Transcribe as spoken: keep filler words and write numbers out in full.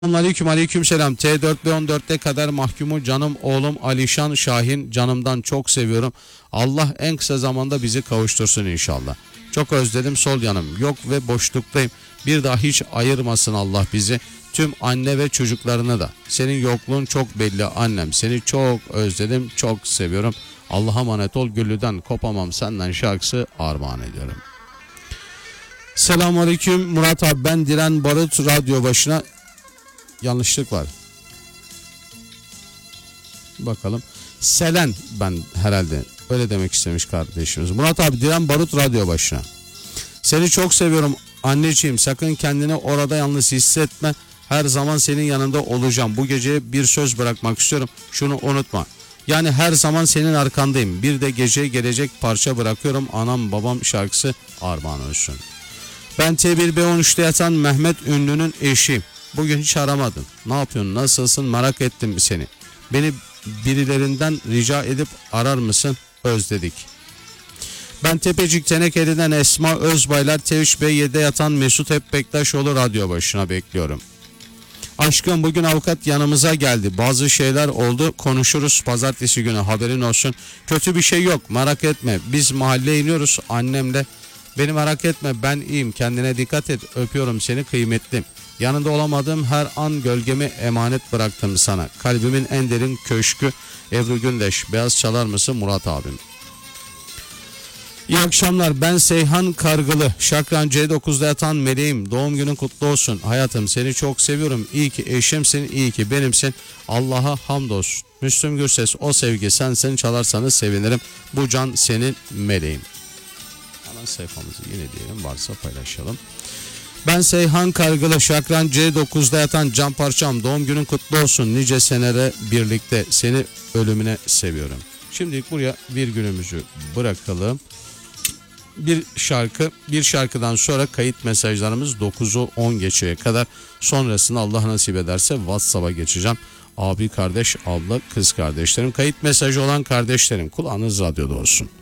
Aleyküm aleyküm selam. T dört ve on dörtte kadar mahkumu canım oğlum Alişan Şahin, canımdan çok seviyorum. Allah en kısa zamanda bizi kavuştursun inşallah. Çok özledim, sol yanım yok ve boşluktayım. Bir daha hiç ayırmasın Allah bizi. Tüm anne ve çocuklarını da. Senin yokluğun çok belli annem. Seni çok özledim, çok seviyorum. Allah'a emanet ol, Güllü'den kopamam senden şarkısı armağan ediyorum. Selamünaleyküm Murat abi, ben Diren Barut, radyo başına. Yanlışlık var. Bakalım. Selen ben herhalde. Öyle demek istemiş kardeşimiz. Murat abi, Diren Barut, radyo başına. Seni çok seviyorum anneciğim. Sakın kendini orada yalnız hissetme. Her zaman senin yanında olacağım. Bu geceye bir söz bırakmak istiyorum. Şunu unutma. Yani her zaman senin arkandayım. Bir de geceye gelecek parça bırakıyorum. Anam babam şarkısı armağan olsun. Ben T bir B on üçte yatan Mehmet Ünlü'nün eşiyim. Bugün hiç aramadın. Ne yapıyorsun? Nasılsın? Merak ettim seni. Beni birilerinden rica edip arar mısın? Özledik. Ben Tepecik Tenekeli'den Esma Özbaylar, T üç B yedi'de yatan Mesut Hep Bektaşoğlu, radyo başına bekliyorum. Aşkım, bugün avukat yanımıza geldi. Bazı şeyler oldu. Konuşuruz pazartesi günü, haberin olsun. Kötü bir şey yok, merak etme. Biz mahalleye iniyoruz annemle. Beni merak etme, ben iyiyim. Kendine dikkat et. Öpüyorum seni kıymetlim. Yanında olamadığım her an gölgemi emanet bıraktım sana. Kalbimin en derin köşkü Ebru Gündeş. Beyaz çalar mısın Murat abim? İyi akşamlar, ben Seyhan Kargılı. Şakran C dokuz'da yatan meleğim. Doğum günün kutlu olsun. Hayatım, seni çok seviyorum. İyi ki eşimsin, iyi ki benimsin. Allah'a hamdolsun. Müslüm Gürses, o sevgi sensin, çalarsanız sevinirim. Bu can senin meleğim. Hemen sayfamızı yine diyelim, varsa paylaşalım. Ben Seyhan Kargılı, Şakran C dokuz'da yatan can parçam. Doğum günün kutlu olsun. Nice senelere birlikte, seni ölümüne seviyorum. Şimdilik buraya virgülümüzü bırakalım. Bir şarkı, bir şarkıdan sonra kayıt mesajlarımız dokuz'u on geçeye kadar. Sonrasında Allah nasip ederse WhatsApp'a geçeceğim. Abi, kardeş, abla, kız kardeşlerim, kayıt mesajı olan kardeşlerim, kulağınız radyoda olsun.